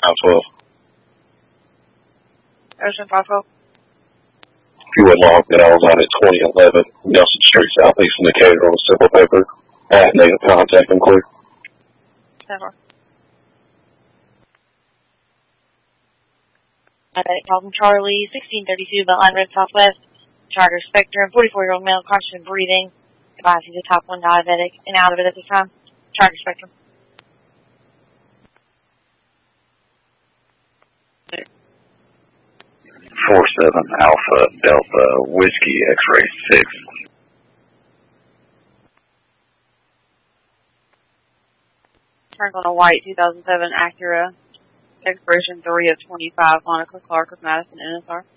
512. Ocean 512. If you would log that I was out at 2011 Nelson Street Southeast in Decatur on a simple paper. I had negative contact and clear. Never. Call from Charlie, 1632 Beltline Road Southwest. Charter Spectrum, 44-year-old male, conscious of breathing. Advised he's a type 1 diabetic and out of it at this time. Charter Spectrum. 47 Alpha Delta Whiskey X-ray 6. Turned on a white 2007 Acura, expiration 3 of 25, Monica Clark of Madison, NSR.